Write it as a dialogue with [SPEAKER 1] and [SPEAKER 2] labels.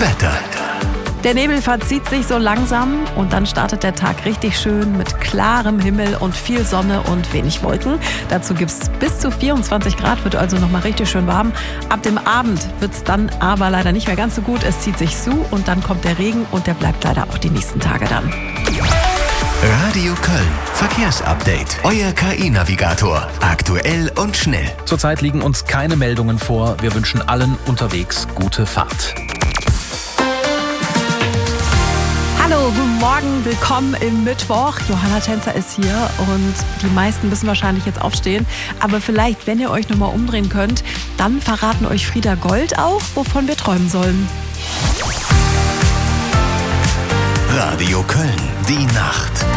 [SPEAKER 1] Wetter.
[SPEAKER 2] Der Nebel verzieht sich so langsam und dann startet der Tag richtig schön mit klarem Himmel und viel Sonne und wenig Wolken. Dazu gibt es bis zu 24 Grad, wird also nochmal richtig schön warm. Ab dem Abend wird es dann aber leider nicht mehr ganz so gut. Es zieht sich zu und dann kommt der Regen und der bleibt leider auch die nächsten Tage dann.
[SPEAKER 1] Radio Köln. Verkehrsupdate. Euer KI-Navigator. Aktuell und schnell.
[SPEAKER 3] Zurzeit liegen uns keine Meldungen vor. Wir wünschen allen unterwegs gute Fahrt.
[SPEAKER 2] Hallo, guten Morgen, willkommen im Mittwoch. Johanna Tänzer ist hier und die meisten müssen wahrscheinlich jetzt aufstehen. Aber vielleicht, wenn ihr euch nochmal umdrehen könnt, dann verraten euch Frieda Gold auch, wovon wir träumen sollen.
[SPEAKER 1] Radio Köln. Die Nacht.